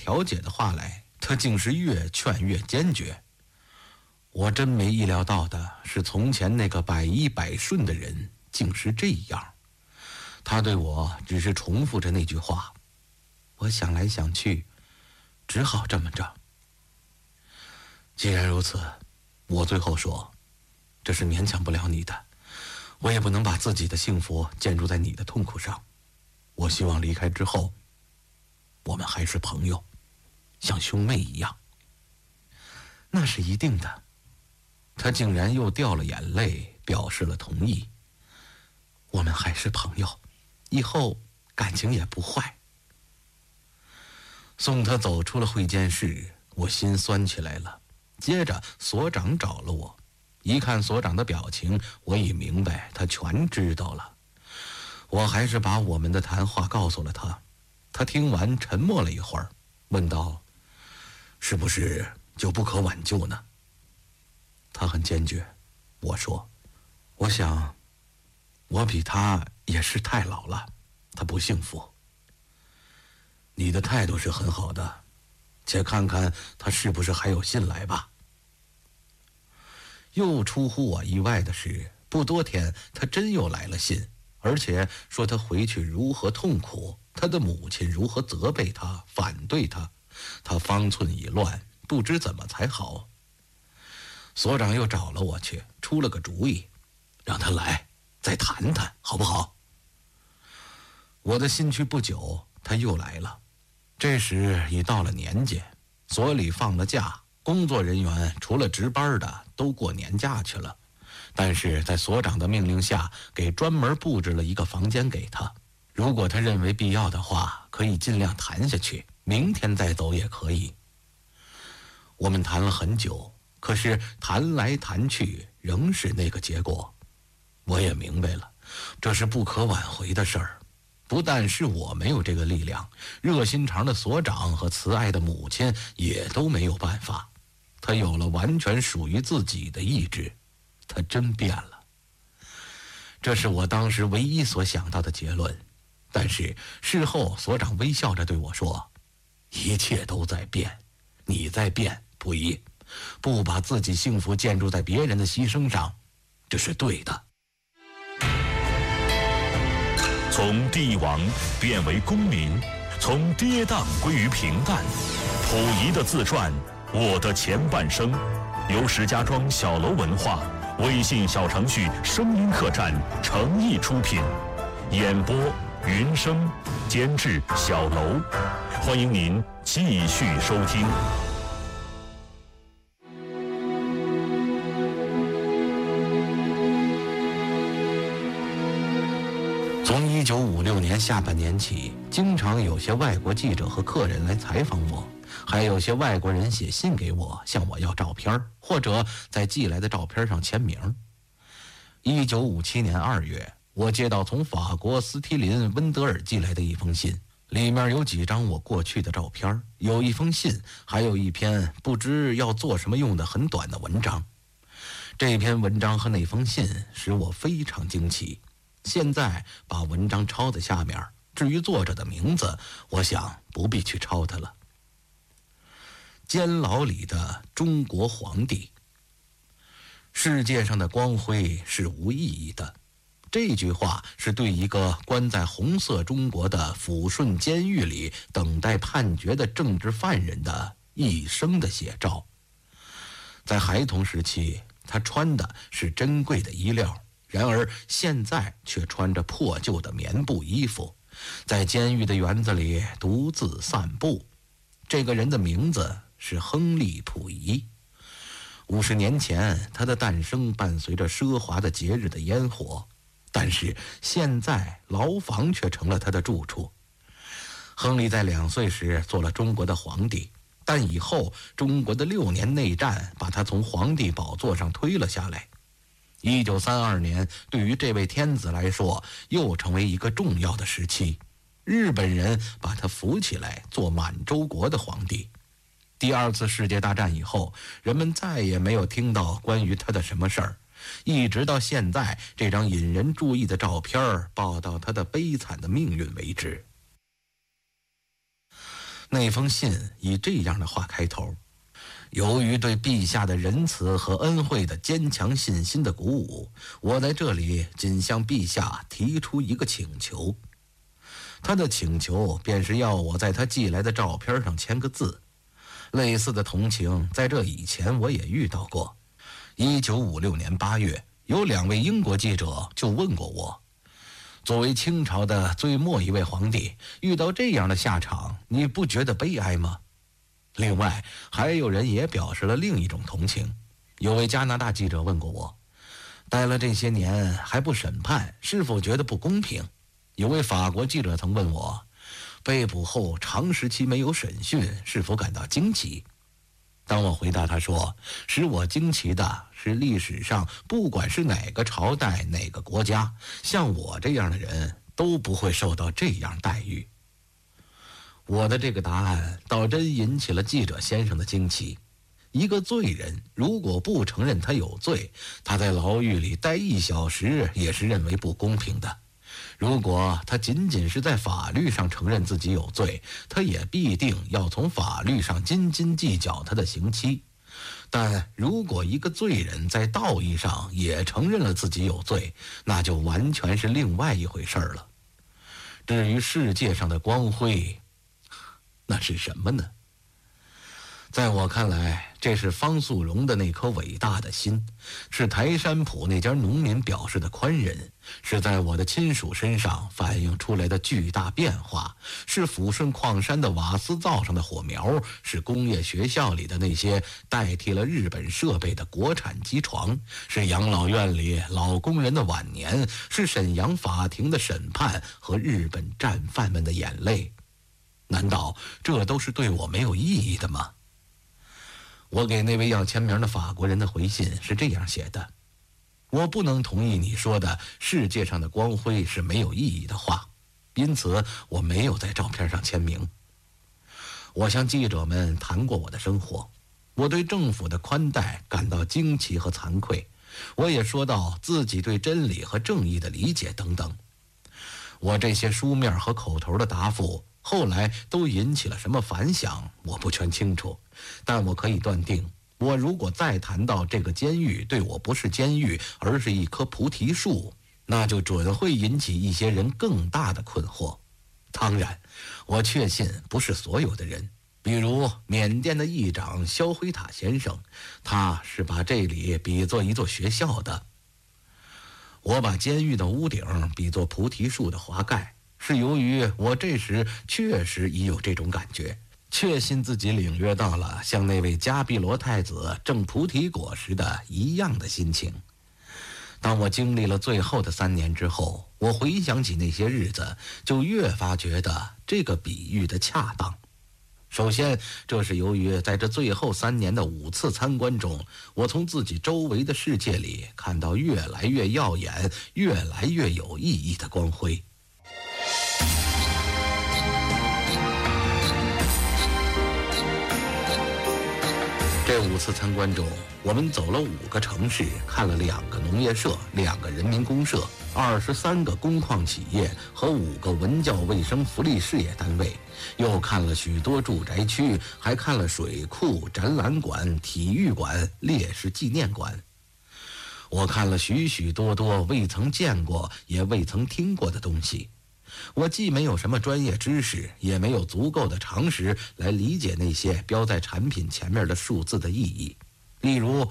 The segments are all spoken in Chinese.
调解的话来，他竟是越劝越坚决。我真没意料到的是，从前那个百依百顺的人竟是这样。他对我只是重复着那句话，我想来想去，只好这么着。既然如此，我最后说，这是勉强不了你的，我也不能把自己的幸福建筑在你的痛苦上。我希望离开之后，我们还是朋友，像兄妹一样。那是一定的。他竟然又掉了眼泪，表示了同意。我们还是朋友，以后感情也不坏。送他走出了会监室，我心酸起来了。接着所长找了我，一看所长的表情，我已明白他全知道了。我还是把我们的谈话告诉了他。他听完沉默了一会儿，问道：是不是就不可挽救呢？他很坚决。我说，我想我比他也是太老了，他不幸福。你的态度是很好的，且看看他是不是还有信来吧。又出乎我意外的是，不多天他真又来了信，而且说他回去如何痛苦，他的母亲如何责备他，反对他，他方寸已乱，不知怎么才好。所长又找了我去，出了个主意，让他来再谈谈好不好？我的信去不久，他又来了。这时已到了年节，所里放了假，工作人员除了值班的都过年假去了。但是在所长的命令下，给专门布置了一个房间给他，如果他认为必要的话，可以尽量谈下去，明天再走也可以。我们谈了很久，可是谈来谈去仍是那个结果。我也明白了，这是不可挽回的事儿。不但是我没有这个力量，热心肠的所长和慈爱的母亲也都没有办法。他有了完全属于自己的意志，他真变了。这是我当时唯一所想到的结论。但是事后所长微笑着对我说，一切都在变，你在变，不一，不把自己幸福建筑在别人的牺牲上，这是对的。 从帝王变为公民，从跌宕归于平淡。溥仪的自传《我的前半生》，由石家庄小楼文化微信小程序声音客栈诚意出品，演播云生，监制小楼。欢迎您继续收听。 从1956年下半年起，经常有些外国记者和客人来采访我，还有些外国人写信给我，向我要照片，或者在寄来的照片上签名。1957年2月，我接到从法国斯提林温德尔寄来的一封信，里面有几张我过去的照片，有一封信，还有一篇不知要做什么用的很短的文章。这篇文章和那封信使我非常惊奇。现在把文章抄在下面，至于作者的名字，我想不必去抄它了。监牢里的中国皇帝。世界上的光辉是无意义的，这句话是对一个关在红色中国的抚顺监狱里等待判决的政治犯人的一生的写照。在孩童时期，他穿的是珍贵的衣料，然而现在却穿着破旧的棉布衣服，在监狱的园子里独自散步。这个人的名字是亨利·溥仪。50年前，他的诞生伴随着奢华的节日的烟火，但是现在牢房却成了他的住处。亨利在2岁时做了中国的皇帝，但以后中国的6年内战把他从皇帝宝座上推了下来。1932年对于这位天子来说又成为一个重要的时期，日本人把他扶起来做满洲国的皇帝。第2次世界大战以后，人们再也没有听到关于他的什么事儿，一直到现在这张引人注意的照片报道他的悲惨的命运为止。 那封信以这样的话开头：由于对陛下的仁慈和恩惠的坚强信心的鼓舞，我在这里仅向陛下提出一个请求。他的请求便是要我在他寄来的照片上签个字。类似的同情在这以前我也遇到过。1956年8月，有2位英国记者就问过我，作为清朝的最末一位皇帝，遇到这样的下场，你不觉得悲哀吗？另外，还有人也表示了另一种同情。有位加拿大记者问过我，待了这些年还不审判，是否觉得不公平？有位法国记者曾问我，被捕后长时期没有审讯，是否感到惊奇？当我回答他说，使我惊奇的是历史上不管是哪个朝代哪个国家，像我这样的人都不会受到这样待遇。我的这个答案倒真引起了记者先生的惊奇。一个罪人如果不承认他有罪，他在牢狱里待1小时也是认为不公平的。如果他仅仅是在法律上承认自己有罪，他也必定要从法律上斤斤计较他的刑期。但如果一个罪人在道义上也承认了自己有罪，那就完全是另外一回事了。至于世界上的光辉，那是什么呢？在我看来，这是方素荣的那颗伟大的心，是台山浦那家农民表示的宽仁，是在我的亲属身上反映出来的巨大变化，是抚顺矿山的瓦斯灶上的火苗，是工业学校里的那些代替了日本设备的国产机床，是养老院里老工人的晚年，是沈阳法庭的审判和日本战犯们的眼泪。难道这都是对我没有意义的吗？我给那位要签名的法国人的回信是这样写的：我不能同意你说的世界上的光辉是没有意义的话，因此我没有在照片上签名。我向记者们谈过我的生活，我对政府的宽待感到惊奇和惭愧，我也说到自己对真理和正义的理解等等。我这些书面和口头的答复后来都引起了什么反响，我不全清楚，但我可以断定，我如果再谈到这个监狱对我不是监狱，而是一棵菩提树，那就准会引起一些人更大的困惑。当然，我确信不是所有的人，比如缅甸的议长肖辉塔先生，他是把这里比作一座学校的。我把监狱的屋顶比作菩提树的华盖，是由于我这时确实已有这种感觉，确信自己领略到了像那位迦毗罗太子正菩提果时的一样的心情。当我经历了最后的3年之后，我回想起那些日子，就越发觉得这个比喻的恰当。首先，这是由于在这最后3年的5次参观中，我从自己周围的世界里看到越来越耀眼、越来越有意义的光辉。这5次参观中，我们走了5个城市，看了2个农业社、2个人民公社、23个工矿企业和5个文教卫生福利事业单位，又看了许多住宅区，还看了水库、展览馆、体育馆、烈士纪念馆。我看了许许多多未曾见过也未曾听过的东西。我既没有什么专业知识，也没有足够的常识来理解那些标在产品前面的数字的意义。例如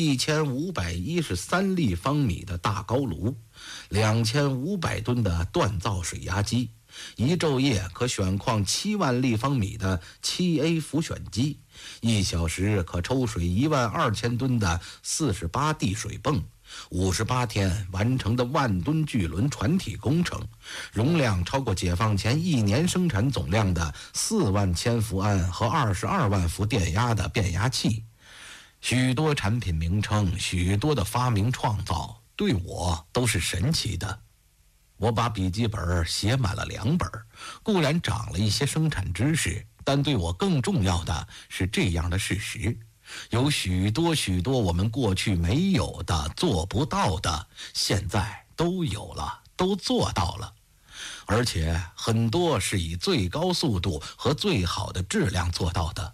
1513立方米的大高炉，2500吨的锻造水压机，一昼夜可选矿7万立方米的7A 浮选机，1小时可抽水12000吨的48地水泵，58天完成的万吨巨轮船体工程，容量超过解放前1年生产总量的4万千伏安和22万伏电压的变压器。许多产品名称，许多的发明创造，对我都是神奇的。我把笔记本写满了2本，固然长了一些生产知识，但对我更重要的是这样的事实：有许多我们过去没有的、做不到的，现在都有了，都做到了。 而且很多是以最高速度和最好的质量做到的。